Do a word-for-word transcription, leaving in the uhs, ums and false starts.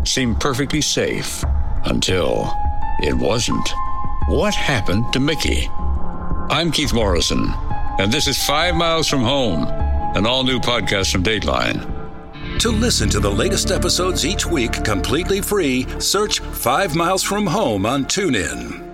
seemed perfectly safe until it wasn't. What happened to Mickey? I'm Keith Morrison, and this is Five Miles from Home, an all-new podcast from Dateline. To listen to the latest episodes each week completely free, search Five Miles from Home on TuneIn.